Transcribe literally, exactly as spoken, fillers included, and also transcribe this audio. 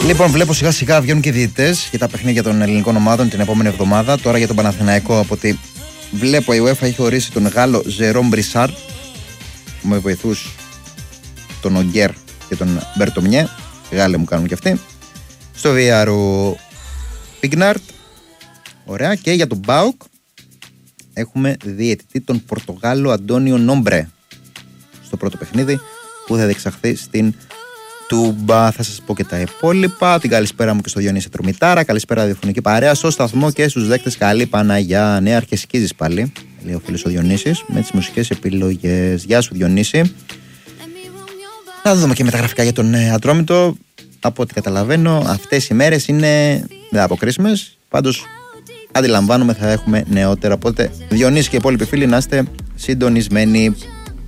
Λοιπόν, βλέπω σιγά σιγά βγαίνουν και διαιτητές για τα παιχνίδια των ελληνικών ομάδων την επόμενη εβδομάδα. Τώρα για τον Παναθηναϊκό, από ότι βλέπω η UEFA έχει ορίσει τον Γάλλο Ζερόμ Μπρισάρ, με βοηθούς τον Ογκέρ και τον Μπερτομιέ. Γάλλοι μου κάνουν και αυτοί. Στο βι αρ ο Πίγναρτ. Ωραία. Και για τον ΠΑΟΚ έχουμε διαιτητή τον Πορτογάλο Αντώνιο Νόμπρε στο πρώτο παιχνίδι που θα διεξαχθεί στην Τούμπα. Θα σας πω και τα υπόλοιπα. Την καλησπέρα μου και στο Διονύση Τρομητάρα. Καλησπέρα ραδιοφωνική παρέα στο σταθμό και στους δέκτες. Καλή Παναγιά. Ναι, αρχισκίζεις πάλι, λέει ο φίλος ο Διονύσης, με τις μουσικές επιλογές. Γεια σου Διονύση. Να δούμε και μεταγραφικά για τον ε, Ατρόμητο. Από ό,τι καταλαβαίνω, αυτές οι μέρες είναι δεν αποκρίσιμες. Πάντως, αντιλαμβάνομαι θα έχουμε νεότερα. Οπότε, Διονύση και οι υπόλοιποι φίλοι, να είστε συντονισμένοι.